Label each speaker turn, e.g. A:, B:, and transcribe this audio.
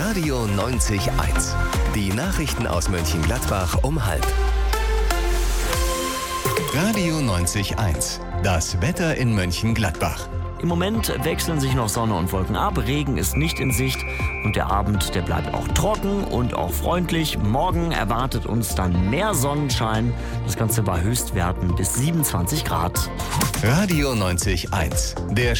A: Radio 90.1. Die Nachrichten aus Mönchengladbach um 12:30. Radio 90.1. Das Wetter in Mönchengladbach.
B: Im Moment wechseln sich noch Sonne und Wolken ab, Regen ist nicht in Sicht und der Abend, der bleibt auch trocken und auch freundlich. Morgen erwartet uns dann mehr Sonnenschein, das Ganze bei Höchstwerten bis 27 Grad.
A: Radio 90.1. Der